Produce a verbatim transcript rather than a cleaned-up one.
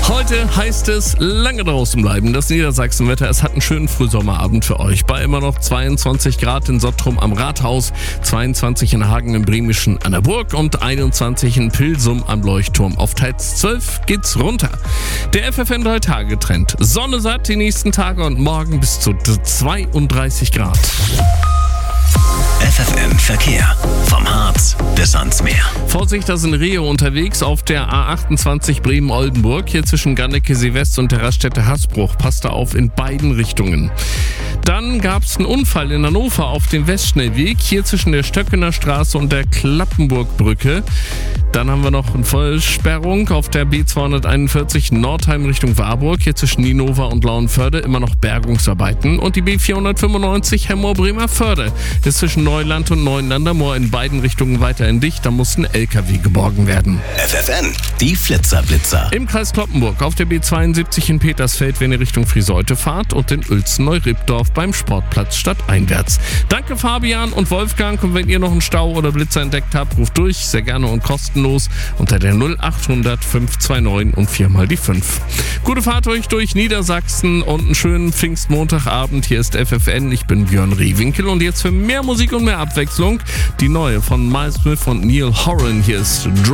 Heute heißt es lange draußen bleiben. Das Niedersachsenwetter, es hat einen schönen Frühsommerabend für euch. Bei immer noch zweiundzwanzig Grad in Sottrum am Rathaus, zweiundzwanzig in Hagen im Bremischen an der Burg und einundzwanzig in Pilsum am Leuchtturm. Auf teils zwölf geht's runter. Der F F N drei Tage Trend. Sonne satt die nächsten Tage und morgen bis zu zweiunddreißig Grad. F F N Verkehr. Vom Harz bis ans Meer. Vorsicht, da sind Rehe unterwegs auf der A achtundzwanzig Bremen-Oldenburg. Hier zwischen Ganneke-Seewest und der Raststätte Hasbruch. Passt da auf in beiden Richtungen. Dann gab es einen Unfall in Hannover auf dem Westschnellweg. Hier zwischen der Stöckener Straße und der Klappenburgbrücke. Dann haben wir noch eine Vollsperrung auf der B zweihunderteinundvierzig Nordheim Richtung Warburg. Hier zwischen Nienhofer und Lauenförde immer noch Bergungsarbeiten. Und die B vierhundertfünfundneunzig Hemmoor-Bremerförde ist zwischen Neuland und Neuenlandermoor in beiden Richtungen weiterhin dicht. Da muss ein L K W geborgen werden. F F N, die Flitzerblitzer. Im Kreis Cloppenburg auf der B zweiundsiebzig in Petersfeld, wenn ihr Richtung Friseute fahrt, und in Uelzen-Neurippdorf beim Sportplatz stadteinwärts. Danke Fabian und Wolfgang, und wenn ihr noch einen Stau oder Blitzer entdeckt habt, ruft durch, sehr gerne und kostenlos unter der null achthundert fünf zwei neun und viermal die fünf. Gute Fahrt euch durch Niedersachsen und einen schönen Pfingstmontagabend. Hier ist F F N, ich bin Björn Rehwinkel, und jetzt für mehr Musik und mehr Abwechslung die neue von Miles Smith und Neil Horan. Hier ist